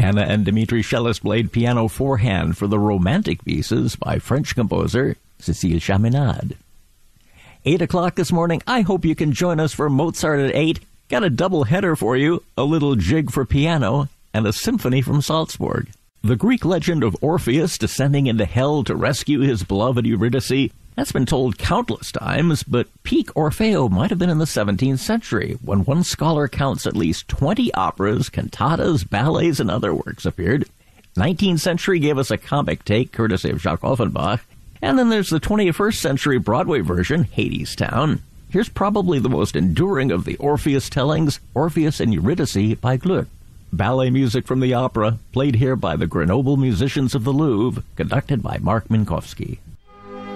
Anna and Dmitri Sheles played piano four-hand for the Romantic Pieces by French composer Cécile Chaminade. 8 o'clock this morning, I hope you can join us for Mozart at 8. Got a double header for you, a little jig for piano, and a symphony from Salzburg. The Greek legend of Orpheus descending into hell to rescue his beloved Eurydice, that's been told countless times, but peak Orfeo might have been in the 17th century, when one scholar counts at least 20 operas, cantatas, ballets, and other works appeared. 19th century gave us a comic take, courtesy of Jacques Offenbach. And then there's the 21st century Broadway version, Hadestown. Here's probably the most enduring of the Orpheus tellings, Orpheus and Eurydice by Gluck. Ballet music from the opera, played here by the Grenoble Musicians of the Louvre, conducted by Mark Minkowski.